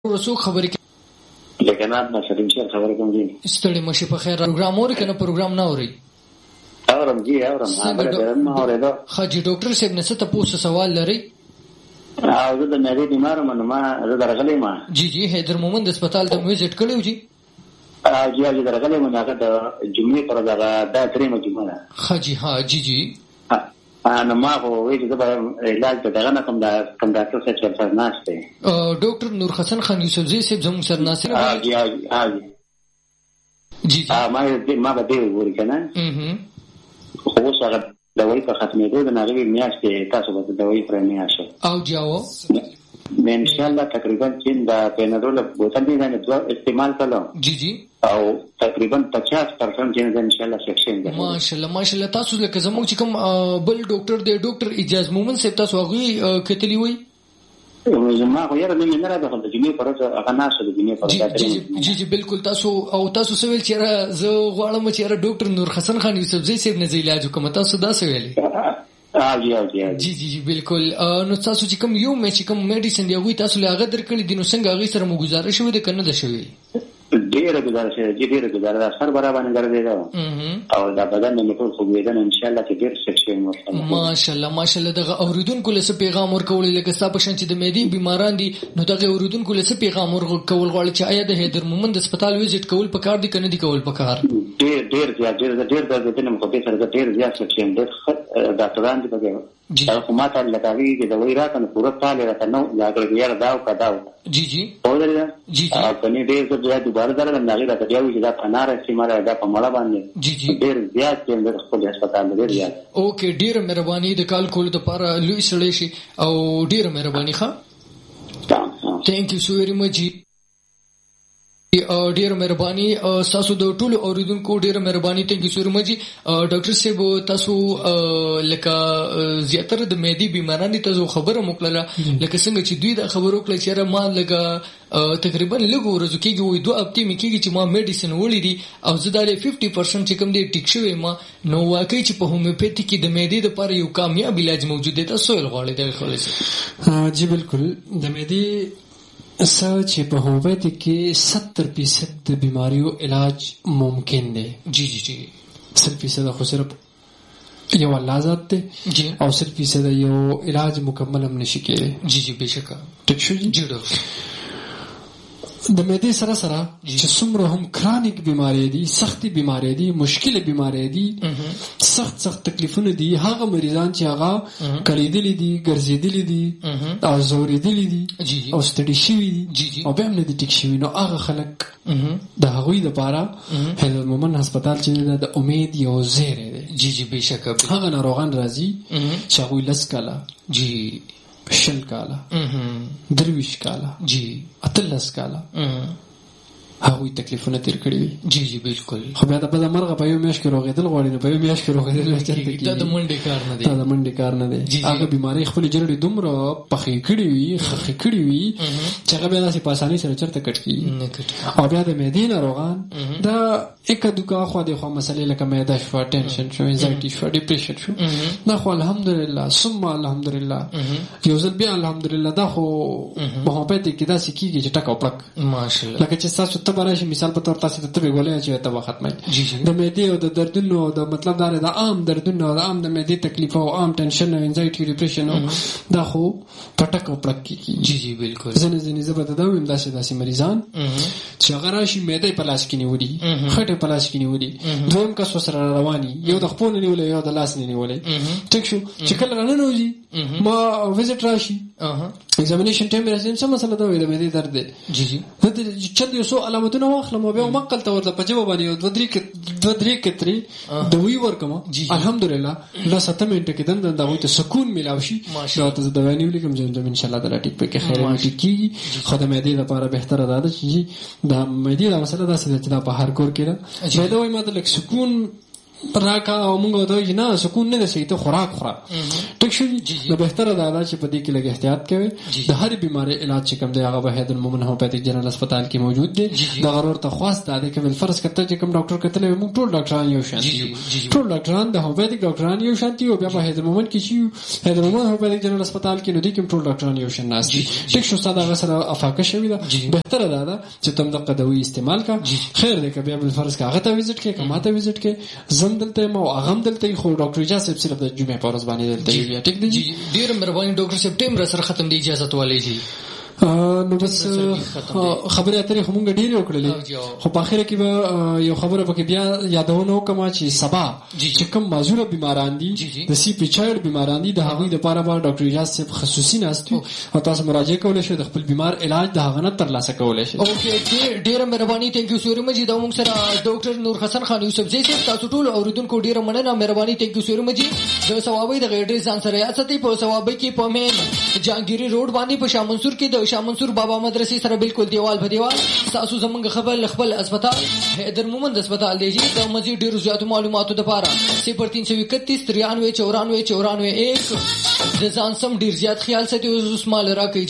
رسو خبرې لکنات ما سلیم شیر خبرې کوم دي ستړي مشي په خیر پروګرام اوري کنه پروګرام نه اوري اورم جی اورم ما اورېدو خاجي ډاکټر صاحب نه څه تاسو سوال لري او زه د مېدی بیمار یم ما زه درغلې ما جی حیدر مومند هسپتال ته وزټ کړو جی جی درغلې ما هغه د جمعې پر دا درېمه جمعه خاجي ها جی انا ما هو ویل چې به علاج ته دغه نه کوم ډاکټر څخه چرته ناشته ډاکټر نور حسن خان یوسفزی صاحب زموږ سره ناصر جی ما به دی وګورئ کنه خو هغه دوايي په ختمېدو د ناغوي میاشتې تاسو به دوايي پر میاشته او جاو ان شاء الله تقریبا چې دا پینادول بوتل دی نه دوه استعمال کړو جی او تقریبا 50% چې ان شاء الله سیکشن دی ماشاءالله تاسو لکه زموږ چې کوم بل ډاکټر دی ډاکټر اجازه مومن صاحب تاسو هغه کتلی وای زما خو یاره نه راځه د جمعې پر ورځ هغه ناشه د جمعې پر ورځ جی بالکل تاسو سویل چې زه غواړم چې ډاکټر نور حسن خان یوسفزی صاحب نه علاج وکم تاسو دا سویل جی بالکل نو تاسو چې کوم یو مې چې کوم میډیسن دی هغه تاسو له هغه درکړي دي نو څنګه هغه سره مو گزارش شوی د کنه د شوی ډیره گزارش دی ډیره گزارش سر برابر نه ګرځي او دا بدن نه ټول خو ویدن ان شاء الله چې ډیر سیکشن وشي ماشاءالله دغه اوریدونکو له پیغام ورکول لکه تاسو شان چې د معدې بیماران دي نو دغه اوریدونکو له پیغام ورکول غواړي چې آیا د حیدر مومند هسپتال وزټ کول پکار دي کنه دي کول پکار ډیر زیات د دې نه مخ په سره ډیر زیات سیکشن ډیر ډاکټران دي پکې دا خو ماته لګاوي چې د وای راکنه پوره سال راته نو لاګر یاره داو جی اورل جی کني ډیر زیات دوباره درنه ناغي راته دیوي چې دا پنار استعمال دا په مړه باندې جی ډیر زیات چې د خپل هسپتال ډیر زیات اوکې ډیر مهرباني د کال کول د لپاره لوی سړی شي او ډیر مهرباني ښه ثانک یو سو ویری مچ ډیر مهرباني تاسو د ټولو اوریدونکو ډیر مهرباني ته کیسور مجي ډاکټر صاحب تاسو لکه زیاتره د معدې بیماران دي تاسو خبره موکړه لکه څنګه چې دوی دا خبرو کړل چې ما لګه تقریبا لږ ورځو کېږي وي 2 هفتې مې کېږي چې ما میډیسن وړي دي او زه دا 50% چې کوم دی ټیک شوی ما نو واقعي چې په هومیوپیتي کې د معدې لپاره یو کامیاب علاج موجود دی تاسو یې غواړئ دا خلاص جی بالکل د معدې چې په هومیوپیتي کې 70% د بیماریو علاج ممکن دی جی 100% خو صرف یو الله ذات دی او 100% یو علاج مکمل هم نشي کېږي جی بهشکه ټیک شو جی د معدې سره چې څومره هم کرونیک بیماری دي سختي بیماری دي مشکل بیماری دي سخت تکلیفونه دي هغه مریضان چې هغه کلیدلې دي ګرځېدلې دي او زورېدلې دي او ستړي شوي دي او به هم نه دي ټیک شوي نو هغه خلک د هغوی لپاره حیدر مومند هسپتال چې د امید یو زیری دی جی بهشکه هغه ناروغان راځي چې هغوی 10 کاله جی 20 کاله 23 کاله جی 18 کاله هغوی تکلیفونه تیر کړي وي جی بالکل خو بیا د مرغه په یو میاشت کې روغېدل غواړي نو په یو میاشت کې روغېدل دا د منډې کار نه دی هغه بیماری خپل جوړې دومره پخې کړي وي خخې کړي وي چې هغه بیا داسې په اسانۍ سره چرته کټ کېږي او بیا د معدې ناروغان دا اکه دوکه خوا دی خوا مسلې لکه معده شوه ټینشن شو انزایټي شوه ډیپریشن شو دا خو الحمدلله ثم الحمدلله یو ځل بیا الحمدلله دا خو هومیوپیتي کې داسې کېږي چې ټک او پړک ماشاءالله لکه چې تاسو ته براشي مثال په تور تاسو ته غولې چې ته ختمه د معدې او د دردونو د مطلب دا د عام دردونو او عام د معدې تکلیف او عام ټینشن او انزایټي ډیپریشن دا خو پټک او پړک کېږي جی بالکل ځنې زبر ته ویم داسې مریضان چې هغه راشي معدې په لاس کې نیولي خټه په لاس کې نیولي دویم کس سره رواني یو د خپل نیولې یو د لاس نیولې ټیک شو چې کله راننوځي ما وزټ راشي ایگزامینیشن ټایم راځي څه مسله ده د معدې درد دی جی چې یو څو علامتونه واخلم او بیا مقل ته ورته په جواب باندې 2-3 کتري دوی ورکم الحمدلله لا 7 منټه کې دند دا وته سکون ملاو شي دا ته د دواني ولیکم چې ان شاء الله تعالی ټیک په کې خیر ټیکی خدای مې دې لپاره بهتره ده چې دا مې دې مسله ده چې دا په هر کور کې ده دا وایي ماته لک سکون راکا او موږ ته نه سکون نه شي ته خوراک خورا ټیک شي نو بهتره دا چې په دې کې لږ احتیاط کوي د هر بیماری علاج چې کوم دی هغه به هیدل مومن هومیوپیتھک جنرال هسپتال کې موجود دی دا غرور ته خاص دا دی چې فرض کته چې کوم ډاکټر کتل موږ ټول ډاکټران یو شان دي ټول ډاکټران د هومیوپیتھک ډاکټران یو شان دي او بیا په هیدل مومن کې چې هیدل مومن هومیوپیتھک جنرال هسپتال کې نو دي کوم ټول ډاکټران یو شان ناس دي ټیک شو ساده غسر افاقه شوی دا بهتره دا چې تم د قدوی استعمال کا خیر دی که بیا بل فرض کا هغه ته وزټ کې کماته وزټ کې زم دلته مو هغه دلته خو ډاکټر اجازه صرف د جمعې په ورځ باندې دلته وی ټیک دی ډیر مهرباني ډاکټر سپټمبر سره ختم دی اجازه والے جی نو بس خبرې اترې خو مونږ ډېرې وکړلې خو په اخره کې به یو خبره پکې بیا یادونه وکړم چې سبا چې کوم معذوره بیماران دي د سی پی چایلډ بیماران دي د هغوی لپاره به ډاکټر اجاز صاحب خصوصي ناست وي او تاسو مراجعه کولی شئ د خپل بیمار علاج د هغه نه ترلاسه کولی شئ. اوکې ډېره مهرباني ثانک یو سو مچ دا موږ سره ډاکټر نور حسن خان یوسف زی صاحب تاسو ټول اوریدونکو ډېره مننه مهرباني ثانک یو سو مچ د ثوابي د غیډ ځان سره یاد ساتي په ثوابي کې په مین جهانگیری روډ باندې په شاه منصور کې د شاه منصور بابا مدرسې سره بالکل دیوال په دیوال تاسو زمونږ خپل هسپتال حیدر مومند هسپتال دی چې د مزید ډیرو زیاتو معلوماتو لپاره 0331 93 94 94 1 د ځان سم ډیر زیات خیال ساتي اوس مال راکې